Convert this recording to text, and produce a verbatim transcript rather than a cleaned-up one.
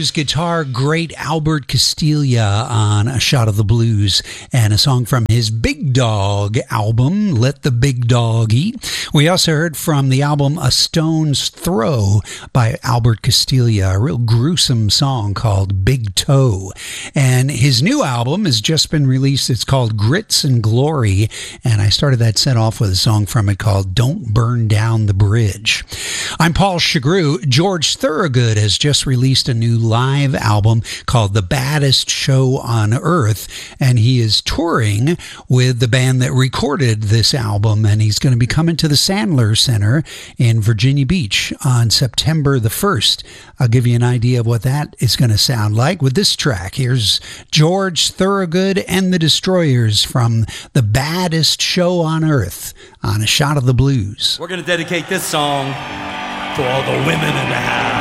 blues guitar great Albert Castiglia on A Shot of the Blues, and a song from his Big Dog album, Let the Big Dog Eat. We also heard from the album A Stone's Throw by Albert Castiglia, a real gruesome song called Big Toe. And his new album has just been released. It's called Grits and Glory, and I started that set off with a song from it called Don't Burn Down the Bridge. I'm Paul Chagru. George Thorogood has just released a new live album called The Baddest Show on Earth, and he is touring with the band that recorded this album, and he's going to be coming to the Sandler Center in Virginia Beach on September the first. I'll give you an idea of what that is going to sound like with this track. Here's George Thorogood and the Destroyers from The Baddest Show on Earth on A Shot of the Blues. We're going to dedicate this song to all the women in the house.